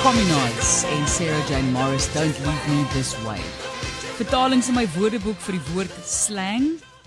Communards en Sarah Jane Morris, Don't Leave Me This Way. Vertalings in my woordeboek vir die woord slang.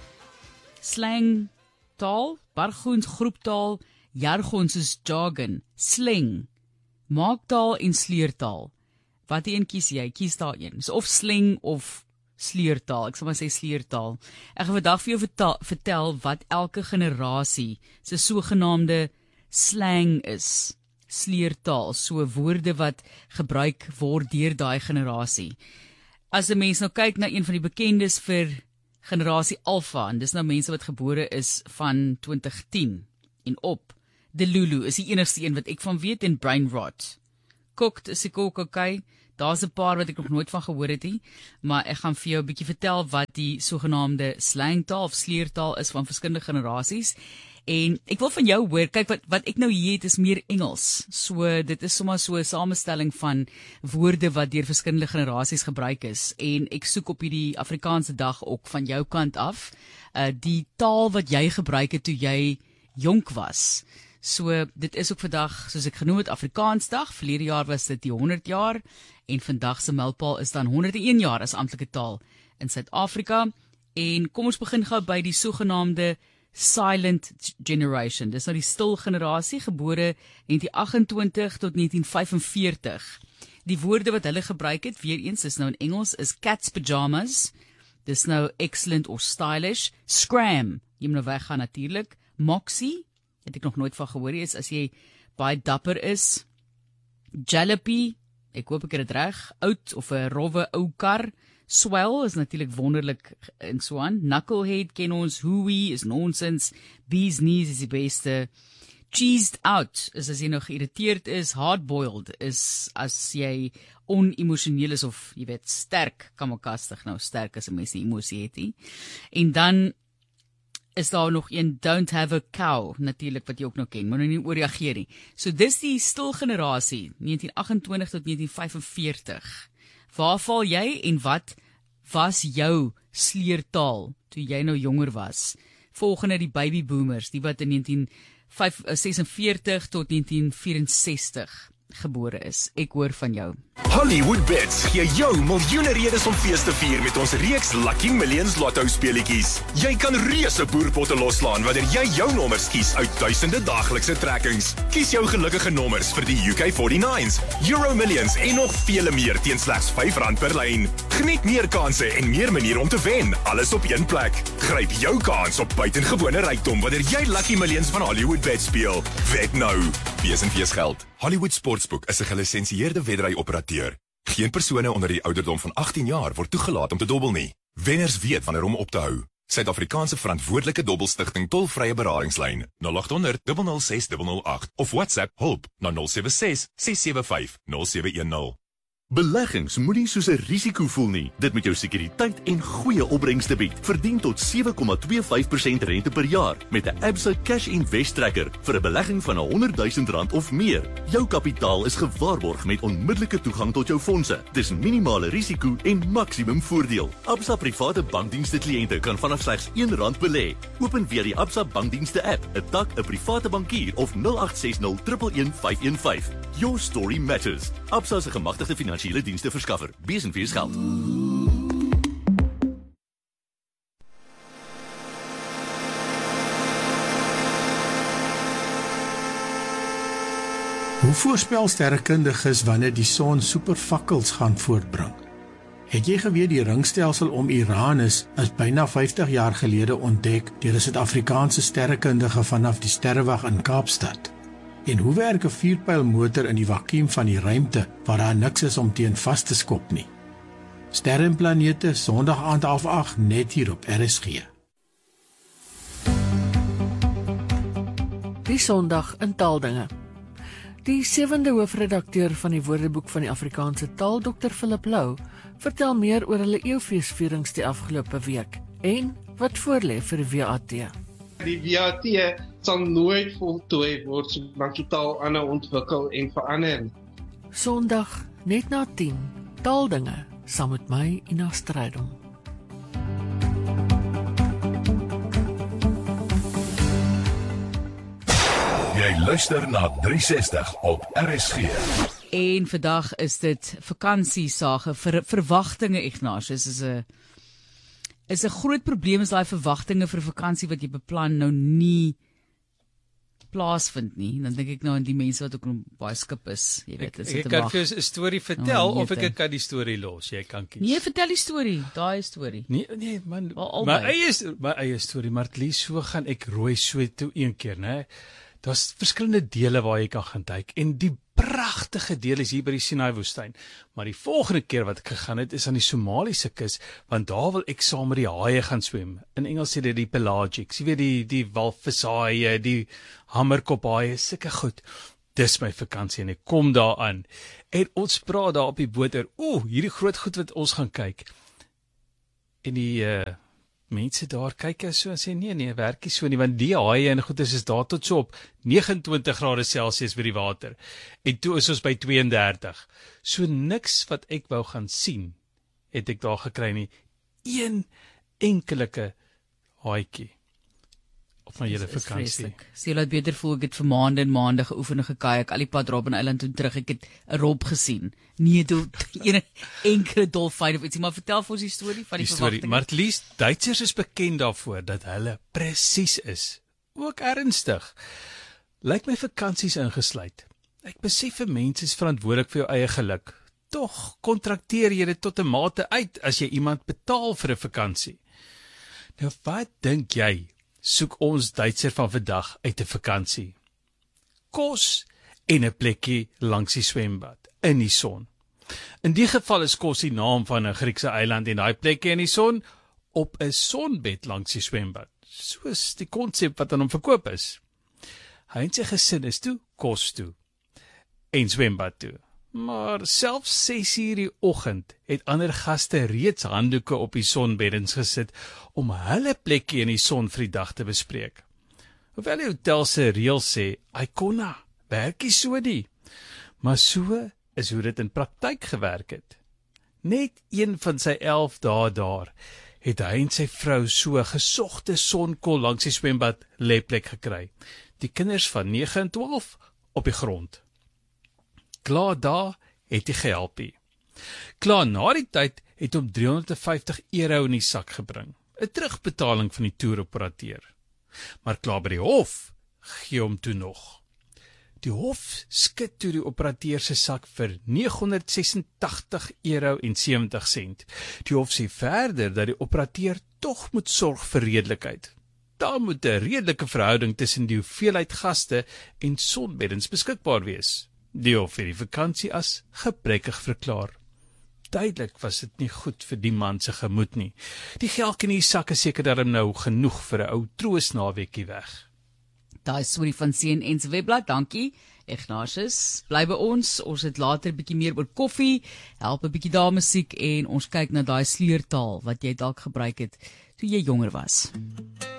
Slang taal, bargoens groeptaal, jargon soos jargon, slang, maaktaal en sleurtaal. Wat een kies jy? Kies daar een. So of slang of sleurtaal. Ek sal maar sê sleurtaal. Ek gaan vandag vir jou vertel wat elke generasie se sogenaamde slang is. Sleurtaal, so woorde wat gebruik word deur daai generasie. As 'n mens nou kyk na een van die bekendes vir generasie Alpha, en dis nou mense wat gebore is van 2010 en op. Delulu is die enigste een wat ek van weet, en Brain Rot. Cooked is ek ook okay. Daar's 'n paar wat ek nog nooit van gehoor het nie, maar ek gaan vir jou 'n bietjie vertel wat die sogenaamde slangtaal of sleurtaal is van verskillende generasies. En ek wil van jou hoor, kyk wat ek nou hier het is meer Engels. So dit is sommer so 'n samestelling van woorde wat deur verskillende generasies gebruik is. En ek soek op hierdie Afrikaanse dag ook van jou kant af die taal wat jy gebruik het toe jy jonk was. So dit is ook vandag, soos ek genoem het, Afrikaansdag. Verlede jaar was dit die 100 jaar en vandag se mylpaal is dan 101 jaar as amptelike taal in Suid-Afrika. En kom ons begin gou by die sogenaamde Silent Generation. Dis nou die stil generasie, gebore 1928 tot 1945. Die woorde wat hulle gebruik het, weer eens, is nou in Engels, is cat's pajamas. Dis nou excellent of stylish. Scram, jy moet nou weggaan natuurlik. Moxie, het ek nog nooit van gehoor is, as jy baie dapper is. Jalopy, ek hoop ek het dit reg. Oud of 'n rowwe ou kar. Swell is natuurlik wonderlik en so aan. Knucklehead ken ons. Hooey is nonsens. Bee's knees is die beste. Cheesed out is as jy nou geïrriteerd is. Hardboiled is as jy onemosioneel is of jy weet sterk, kamakastig. Nou sterk as 'n mens nie emosie het nie. En dan is daar nog een don't have a cow, natuurlik wat jy ook nou ken, maar nou nie ooreageer nie. So dis die stil generasie, 1928 tot 1945. Waar val jy en wat was jou sleurtaal toe jy nou jonger was? Volgende die baby boomers, die wat in 1946 tot 1964 gebore is. Ek hoor van jou. Hollywood Bets gee jou miljoene redes om fees te vier met ons reeks Lucky Millions Lotto speletjies. Jy kan reuse boerpotte loslaan wanneer jy jou nommers kies uit duisende daaglikse trekkings. Kies jou gelukkige nommers vir die UK49s, Euro Millions en nog vele meer teen slegs R5 per lyn. Geniet meer kansse en meer maniere om te wen, alles op een plek. Gryp jou kans op buitengewone rykdom wanneer jy Lucky Millions van Hollywood Bets speel. Wet nou. Wees en feesgeld. Hollywood Sportsbook is 'n gelisensieerde wedry-operateur. Geen persone onder die ouderdom van 18 jaar word toegelaat om te dobbel nie. Wenners weet wanneer om op te hou. Suid-Afrikaanse verantwoordelike dobbelstigting tolvrye beradingslyn 0800 006 008 of WhatsApp hulp na 076 675 0710. Beleggings moenie soos 'n risiko voel nie. Dit moet jou sekuriteit en goeie opbrengste bied. Verdien tot 7,25% rente per jaar met 'n Absa Cash Invest Tracker vir 'n belegging van R100 000 of meer. Jou kapitaal is gewaarborg met onmiddellike toegang tot jou fondse. Dis minimale risiko en maksimum voordeel. Absa private bankdienste kliënte kan vanaf slegs R1 belê. Open via die Absa bankdienste app, 'n tak, 'n private bankier of 0860 111 515. Your story matters. Absa se gemagtigde finansiële dienste verskaffer. Wees en wees geld. Hoe voorspel sterrekundiges wanneer die son supervakkels gaan voortbring? Het jy geweet die ringstelsel om Uranus is byna 50 jaar gelede ontdek deur 'n Suid-Afrikaanse sterrekundige vanaf die sterrewag in Kaapstad? En hoe werk 'n vierpylmotor in die vakuum van die ruimte waar daar niks is om teen vas te skop nie? Sterre en planete, Sondag aand 8:30 net hier op RSG. Die Sondag in taaldinge. Die 7de hoofredakteur van die Woordeboek van die Afrikaanse taal, Dr. Philip Lou, vertel meer oor hulle eeufeesvierings die afgelope week en wat voorlê vir die WAT. Die WAT sal nooit voltooi word solank die taal aanhou ontwikkel en verander. Sondag net na 10, taaldinge saam met my Ina Strydom. Jy Jy luister na 360 op RSG. En vandag is dit vakansiesage vir verwagtinge, Ignatius. Is 'n groot probleem is daai verwagtinge vir vakansie wat jy beplan nou nie plaasvind nie. Dan dink ek nou aan die mense wat ook baie skip is. Jy weet, ek kan vir jou 'n storie vertel of ek kan die storie los. Jy kan kies. Nee, vertel die storie, daai storie. Nee man, my eie storie, maar het liefs so gaan ek rooi so toe een keer, né? Daar's verskillende dele waar jy kan gaan kyk en die pragtige deel is hier by die Sinai woestyn. Maar die volgende keer wat ek gegaan het is aan die Somaliese kus, want daar wil ek saam met die haie gaan swem. In Engels sê dit die pelagics. Jy weet die walvishaie, die hamerkophaie, sulke goed. Dis my vakansie en ek kom daar aan. En ons praat daar op die boot oor, hierdie groot goed wat ons gaan kyk. En die mense daar kyk so en sê nee, werkie so nie, want die haie en goed is daar tot so op 29 grade Celsius by die water. En toe is ons by 32. So niks wat ek wou gaan sien, het ek daar gekry nie. Een enkelike haaitjie op my hele vakansie. Sê jy laat beter voel, ek het vir maande en maande geoefen en gekayak, al die pad Robben Island toe terug, ek het 'n rob gesien. Nie toe een enkele dolfyn of ietsie, maar vertel vir ons die storie van die verwagtinge. Maar at least Duitsers is bekend daarvoor dat hulle presies is. Ook ernstig. Lyk my vakansies ingesluit. Ek besef 'n mens is verantwoordelik vir jou eie geluk. Tog kontrakteer jy dit tot 'n mate uit as jy iemand betaal vir 'n vakansie. Nou wat dink jy? Soek ons Duitser van vandag uit 'n vakansie. Kos en 'n plekkie langs die swembad, in die son. In die geval is Kos die naam van 'n Griekse eiland en daai plekkie in die son op 'n sonbed langs die swembad. Soos die konsep wat aan hom verkoop is. Hy en sy gesin is toe Kos toe en swembad toe. Maar selfs 6:00 die oggend het ander gaste reeds handdoeke op die sonbeddens gesit om hulle plekkie in die son vir die dag te bespreek. Hoewel die hotel se reël sê, "Ikona, werkie so nie." Maar so is hoe dit in praktyk gewerk het. Net een van sy 11 dae daar, het hy en sy vrou so 'n gesogte sonkol langs die swembad lêplek gekry. Die kinders van 9 en 12 op die grond. Klaar daar het hy gehelpie. Klaar na die tyd het hom €350 in die sak gebring. 'n Terugbetaling van die toeroperateur. Maar klaar by die hof gee hom toe nog. Die hof skit toe die operateur se sak vir €986,70. Die hof sê verder dat die operateur tog moet sorg vir redelikheid. Daar moet 'n redelike verhouding tussen die hoeveelheid gaste en sonbeddens beskikbaar wees. Die hof het die vakansie as gebrekkig verklaar. Duidelik was dit nie goed vir die man se gemoed nie. Die geld in die sak is seker daarom nou genoeg vir 'n ou troosnaweekie weg. Daai storie van CNN se webblad, dankie. Ignatius, bly by ons het later 'n bietjie meer oor koffie, help 'n bietjie daar musiek en ons kyk na daai sleurtaal wat jy dalk gebruik het toe jy jonger was.